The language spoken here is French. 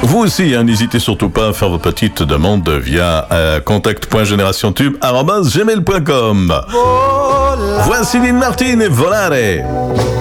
Vous aussi, n'hésitez surtout pas à faire vos petites demandes via contact.generationtube@gmail.com. Voici Dean Martin et Volare.